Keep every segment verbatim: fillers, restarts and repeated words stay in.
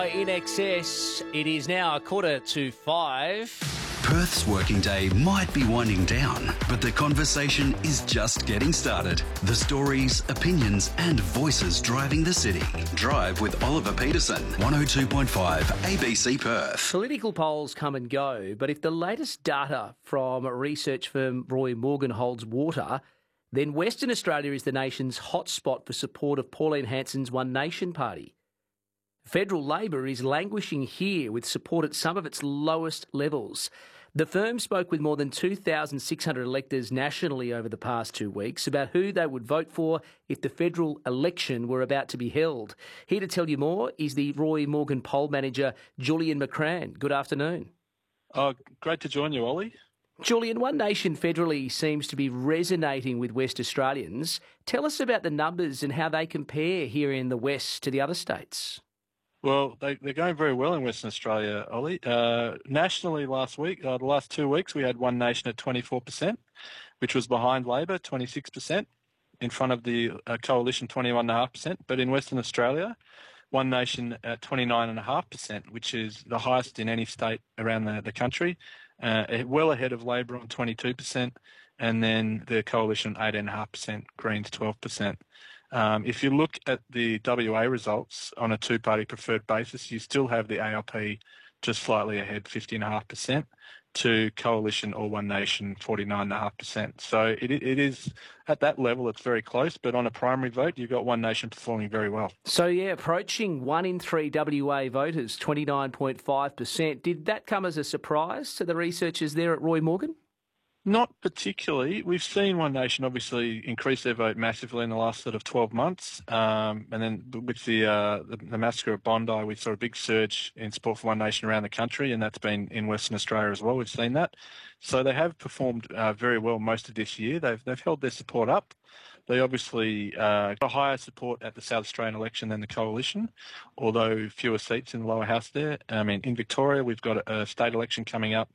In excess, it is now a quarter to five. Perth's working day might be winding down, but the conversation is just getting started. The stories, opinions and voices driving the city. Drive with Oliver Peterson, one oh two point five A B C Perth. Political polls come and go, but if the latest data from research firm Roy Morgan holds water, then Western Australia is the nation's hotspot for support of Pauline Hanson's One Nation party. Federal Labor is languishing here with support at some of its lowest levels. The firm spoke with more than two thousand six hundred electors nationally over the past two weeks about who they would vote for if the federal election were about to be held. Here to tell you more is the Roy Morgan poll manager, Julian McCrann. Good afternoon. Oh, great to join you, Ollie. Julian, One Nation federally seems to be resonating with West Australians. Tell us about the numbers and how they compare here in the West to the other states. Well, they, they're going very well in Western Australia, Ollie. Uh, nationally last week, uh, the last two weeks, we had One Nation at twenty-four percent, which was behind Labor, twenty-six percent, in front of the uh, Coalition, twenty-one point five percent. But in Western Australia, One Nation at twenty-nine point five percent, which is the highest in any state around the, the country, uh, well ahead of Labor on twenty-two percent, and then the Coalition eighteen point five percent, Greens twelve percent. Um, if you look at the W A results on a two-party preferred basis, you still have the A L P just slightly ahead, fifty point five percent, to Coalition or One Nation, forty-nine point five percent. So it, it is, at that level, it's very close, but on a primary vote, you've got One Nation performing very well. So, yeah, approaching one in three W A voters, twenty-nine point five percent. Did that come as a surprise to the researchers there at Roy Morgan? Not particularly. We've seen One Nation obviously increase their vote massively in the last sort of twelve months. Um, and then with the, uh, the the massacre of Bondi, we saw a big surge in support for One Nation around the country, and that's been in Western Australia as well. We've seen that. So they have performed uh, very well most of this year. They've, they've held their support up. They obviously uh, got higher support at the South Australian election than the Coalition, although fewer seats in the lower house there. I mean, in Victoria, we've got a, a state election coming up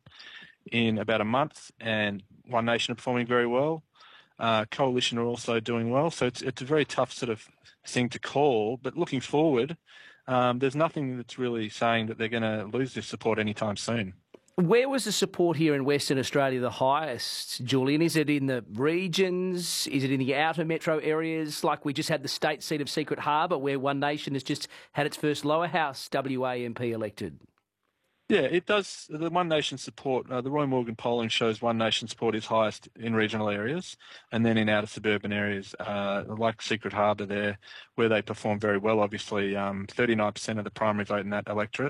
in about a month, and One Nation are performing very well. Uh, Coalition are also doing well, so it's it's a very tough sort of thing to call. But looking forward, um, there's nothing that's really saying that they're going to lose this support anytime soon. Where was the support here in Western Australia the highest, Julian? Is it in the regions? Is it in the outer metro areas? Like we just had the state seat of Secret Harbour, where One Nation has just had its first lower house W A M P elected. Yeah, it does. The One Nation support, uh, the Roy Morgan polling shows One Nation support is highest in regional areas, and then in outer suburban areas, uh, like Secret Harbour there, where they perform very well, obviously, um, thirty-nine percent of the primary vote in that electorate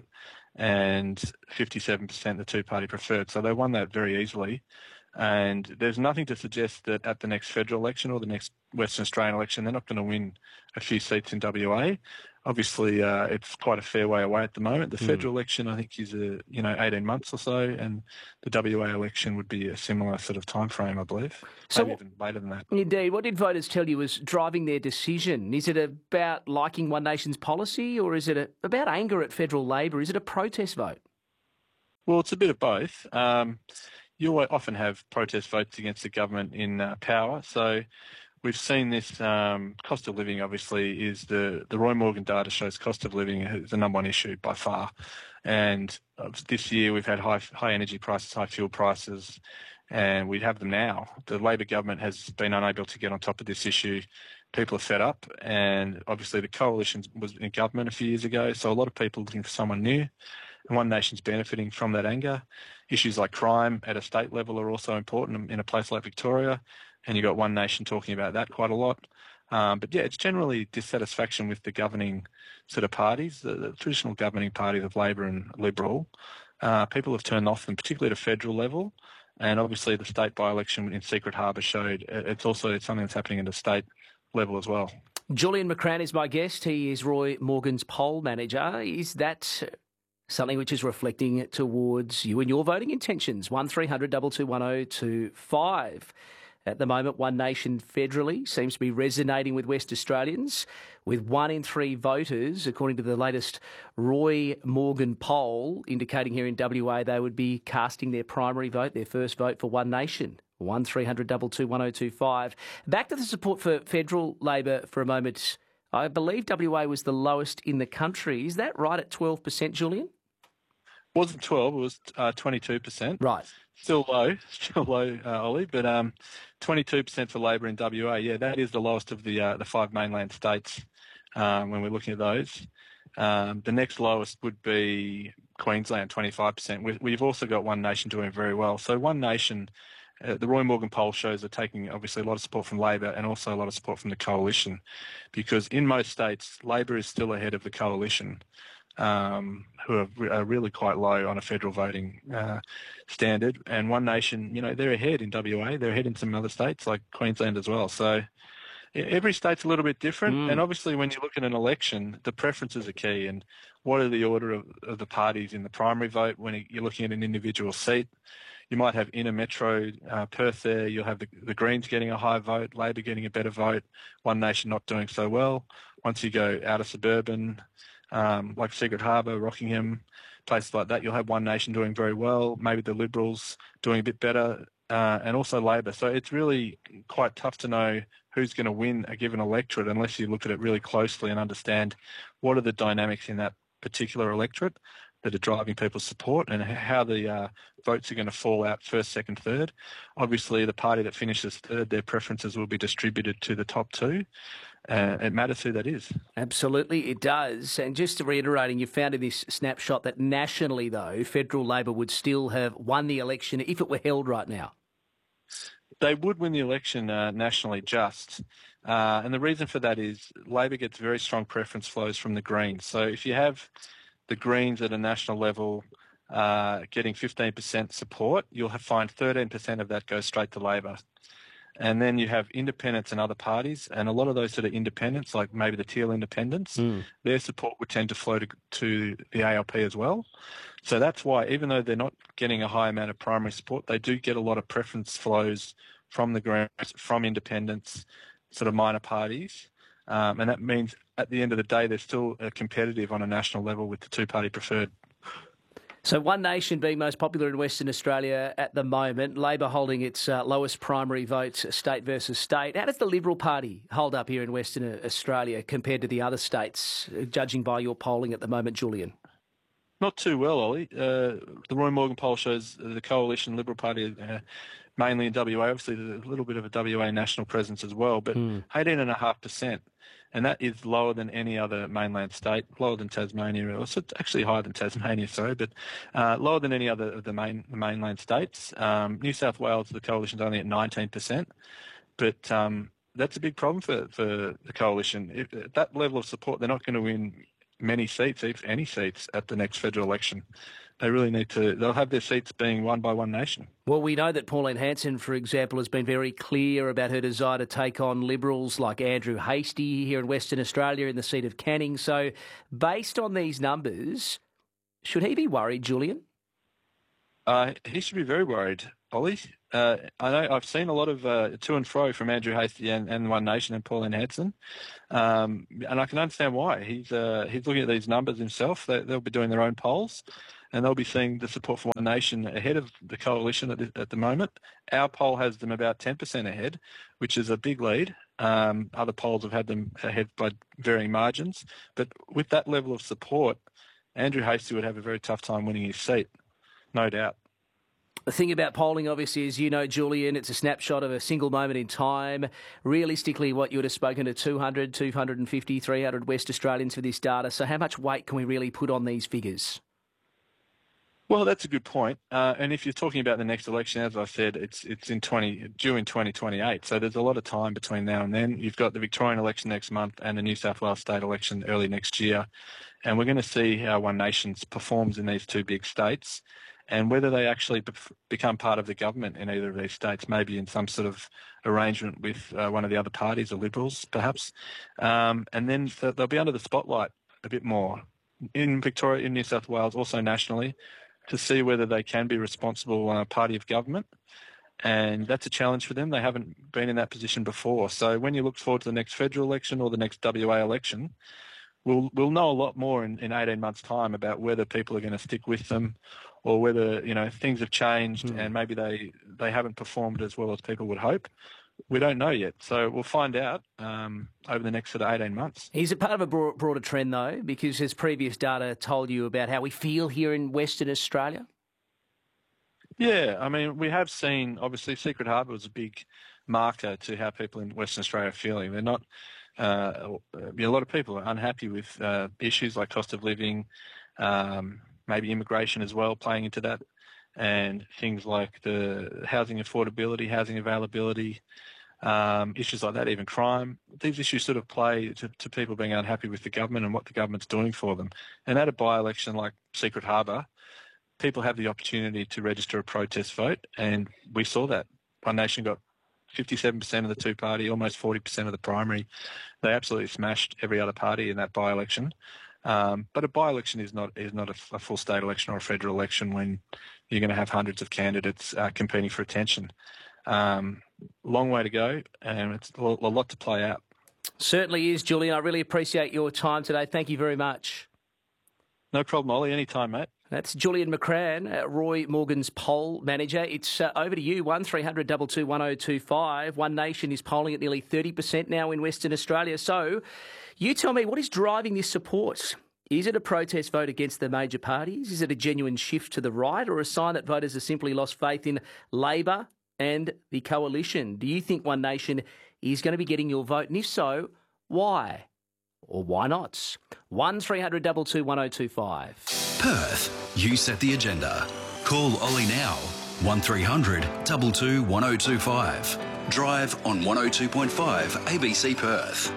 and fifty-seven percent the two-party preferred. So they won that very easily. And there's nothing to suggest that at the next federal election or the next Western Australian election, they're not going to win a few seats in W A. Obviously, uh, it's quite a fair way away at the moment. The federal mm. election, I think, is a, you know eighteen months or so, and the W A election would be a similar sort of time frame, I believe. So maybe even later than that. Indeed. What did voters tell you was driving their decision? Is it about liking One Nation's policy, or is it a, about anger at federal Labor? Is it a protest vote? Well, it's a bit of both. Um, you often have protest votes against the government in uh, power, so we've seen this. Um, cost of living, obviously, is the, the Roy Morgan data shows cost of living is the number one issue by far. And uh, this year we've had high high energy prices, high fuel prices, and we have them now. The Labor government has been unable to get on top of this issue. People are fed up, and obviously the Coalition was in government a few years ago, so a lot of people are looking for someone new. And One Nation's benefiting from that anger. Issues like crime at a state level are also important in a place like Victoria, and you've got One Nation talking about that quite a lot. Um, but yeah, it's generally dissatisfaction with the governing sort of parties, the, the traditional governing parties of Labor and Liberal. Uh, people have turned off them, particularly at a federal level, and obviously the state by-election in Secret Harbour showed it's also something that's happening at a state level as well. Julian McCrann is my guest. He is Roy Morgan's poll manager. Is that something which is reflecting towards you and your voting intentions? one three hundred two two one oh two five. At the moment, One Nation federally seems to be resonating with West Australians, with one in three voters, according to the latest Roy Morgan poll, indicating here in W A they would be casting their primary vote, their first vote for One Nation. one three hundred two two one oh two five. Back to the support for federal Labor for a moment. I believe W A was the lowest in the country. Is that right at twelve percent, Julian? It wasn't twelve, it was uh, twenty-two percent. Right. Still low, still low, uh, Ollie, but um, twenty-two percent for Labor in W A. Yeah, that is the lowest of the uh, the five mainland states um, when we're looking at those. Um, the next lowest would be Queensland, twenty-five percent. We, we've also got One Nation doing very well. So One Nation, uh, the Roy Morgan poll shows are taking obviously a lot of support from Labor and also a lot of support from the Coalition, because in most states, Labor is still ahead of the Coalition. Um, who are, are really quite low on a federal voting uh, standard. And One Nation, you know, they're ahead in W A. They're ahead in some other states like Queensland as well. So every state's a little bit different. Mm. And obviously when you look at an election, the preferences are key. And what are the order of, of the parties in the primary vote when you're looking at an individual seat? You might have inner metro uh, Perth there. You'll have the, the Greens getting a high vote, Labor getting a better vote, One Nation not doing so well. Once you go out of suburban, Um, like Secret Harbour, Rockingham, places like that, you'll have One Nation doing very well, maybe the Liberals doing a bit better, uh, and also Labor. So it's really quite tough to know who's going to win a given electorate unless you look at it really closely and understand what are the dynamics in that particular electorate that are driving people's support and how the uh, votes are going to fall out first, second, third. Obviously, the party that finishes third, their preferences will be distributed to the top two. Uh, it matters who that is. Absolutely, it does. And just reiterating, you found in this snapshot that nationally, though, federal Labor would still have won the election if it were held right now. They would win the election uh, nationally just. Uh, and the reason for that is Labor gets very strong preference flows from the Greens. So if you have the Greens at a national level uh, getting fifteen percent support, you'll have find thirteen percent of that goes straight to Labor. And then you have independents and other parties, and a lot of those sort of independents, like maybe the Teal independents, mm. their support would tend to flow to, to the A L P as well. So that's why, even though they're not getting a high amount of primary support, they do get a lot of preference flows from the Greens, from independents, sort of minor parties. Um, and that means at the end of the day, they're still uh, competitive on a national level with the two-party preferred. So One Nation being most popular in Western Australia at the moment, Labor holding its uh, lowest primary votes, state versus state. How does the Liberal Party hold up here in Western Australia compared to the other states, judging by your polling at the moment, Julian? Not too well, Ollie. Uh, the Roy Morgan poll shows the Coalition Liberal Party, uh, mainly in W A, obviously there's a little bit of a W A national presence as well, but mm. eighteen point five percent. And that is lower than any other mainland state, lower than Tasmania, or it's actually higher than Tasmania, sorry, but uh, lower than any other of the main the mainland states. Um, New South Wales, the coalition's only at nineteen percent, but um, that's a big problem for, for the coalition. If, at that level of support, they're not going to win many seats, if any seats, at the next federal election. They really need to, they'll have their seats being won by One Nation. Well, we know that Pauline Hanson, for example, has been very clear about her desire to take on Liberals like Andrew Hastie here in Western Australia in the seat of Canning. So based on these numbers, should he be worried, Julian? Uh, he should be very worried, Ollie. Uh, I know I've seen a lot of uh, to and fro from Andrew Hastie and, and One Nation and Pauline Hanson, um, and I can understand why. He's uh, he's looking at these numbers himself. They, they'll be doing their own polls, and they'll be seeing the support for One Nation ahead of the coalition at the, at the moment. Our poll has them about ten percent ahead, which is a big lead. Um, other polls have had them ahead by varying margins, but with that level of support, Andrew Hastie would have a very tough time winning his seat, no doubt. The thing about polling, obviously, is, you know, Julian, it's a snapshot of a single moment in time. Realistically, what you would have spoken to two hundred, two hundred fifty, three hundred West Australians for this data. So how much weight can we really put on these figures? Well, that's a good point. Uh, and if you're talking about the next election, as I said, it's it's in twenty due in twenty twenty-eight. So there's a lot of time between now and then. You've got the Victorian election next month and the New South Wales state election early next year. And we're going to see how One Nation performs in these two big states, and whether they actually be- become part of the government in either of these states, maybe in some sort of arrangement with uh, one of the other parties, the Liberals, perhaps. Um, and then th- they'll be under the spotlight a bit more in Victoria, in New South Wales, also nationally, to see whether they can be responsible uh, party of government. And that's a challenge for them. They haven't been in that position before. So when you look forward to the next federal election or the next W A election, we'll we'll know a lot more in, in eighteen months' time about whether people are going to stick with them, or whether, you know, things have changed mm. and maybe they, they haven't performed as well as people would hope. we don't know yet. So we'll find out um, over the next sort of eighteen months. Is it part of a broad, broader trend, though? Because has previous data told you about how we feel here in Western Australia? Yeah, I mean, we have seen, obviously, Secret Harbour was a big marker to how people in Western Australia are feeling. They're not, uh, a lot of people are unhappy with uh, issues like cost of living, um, maybe immigration as well playing into that, and things like the housing affordability, housing availability, um, issues like that, even crime. These issues sort of play to, to people being unhappy with the government and what the government's doing for them. And at a by-election like Secret Harbour, people have the opportunity to register a protest vote, and we saw that. One Nation got fifty-seven percent of the two-party, almost forty percent of the primary. They absolutely smashed every other party in that by-election. Um, but a by-election is not is not a, a full state election or a federal election when you're going to have hundreds of candidates uh, competing for attention. Um, long way to go, and it's a lot to play out. Certainly is, Julian. I really appreciate your time today. Thank you very much. No problem, Ollie. Anytime, mate. That's Julian McCrann, uh, Roy Morgan's poll manager. It's uh, over to you, one three hundred two two one oh two five. One Nation is polling at nearly thirty percent now in Western Australia. So you tell me, what is driving this support? Is it a protest vote against the major parties? Is it a genuine shift to the right, or a sign that voters have simply lost faith in Labor and the coalition? Do you think One Nation is going to be getting your vote? And if so, why? Or why not? one three hundred two two one oh two five. Perth, you set the agenda. Call Ollie now, one three hundred two two one oh two five. Drive on one oh two point five A B C Perth.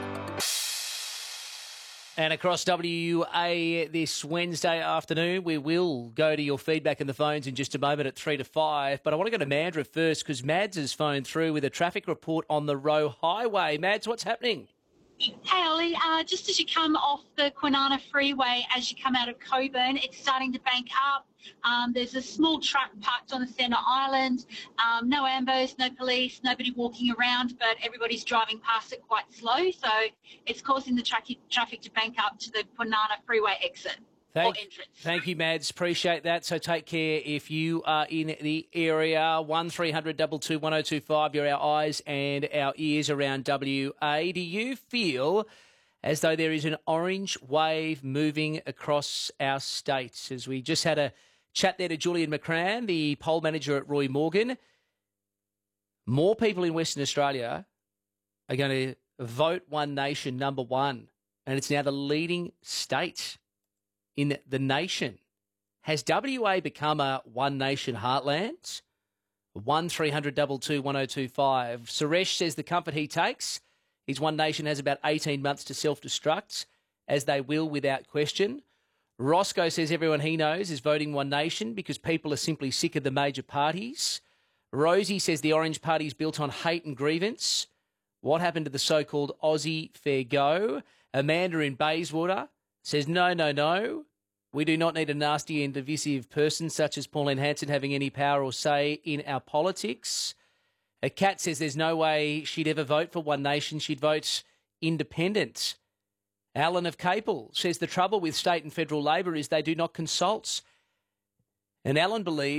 And across W A this Wednesday afternoon, we will go to your feedback in the phones in just a moment at three to five. But I want to go to Mandurah first because Mads has phoned through with a traffic report on the Roe Highway. Mads, what's happening? Hey, Ollie, uh, just as you come off the Kwinana Freeway, as you come out of Coburn, it's starting to bank up. Um, there's a small truck parked on the centre island. Um, no ambos, no police, nobody walking around, but everybody's driving past it quite slow. So it's causing the traffic, traffic to bank up to the Kwinana Freeway exit. Thank, thank you, Mads. Appreciate that. So take care if you are in the area. one three hundred two two one oh two five. You're our eyes and our ears around W A. Do you feel as though there is an orange wave moving across our state? As we just had a chat there to Julian McCrann, the poll manager at Roy Morgan. More people in Western Australia are going to vote One Nation number one, and it's now the leading state in the nation. Has W A become a One Nation heartland? one three hundred two two one oh two five. Suresh says the comfort he takes is One Nation has about eighteen months to self-destruct, as they will without question. Roscoe says everyone he knows is voting One Nation because people are simply sick of the major parties. Rosie says the Orange Party is built on hate and grievance. What happened to the so-called Aussie Fair Go? Amanda in Bayswater says, no, no, no. We do not need a nasty and divisive person such as Pauline Hanson having any power or say in our politics. A Cat says there's no way she'd ever vote for One Nation. She'd vote independent. Alan of Capel says the trouble with state and federal Labor is they do not consult. And Alan believes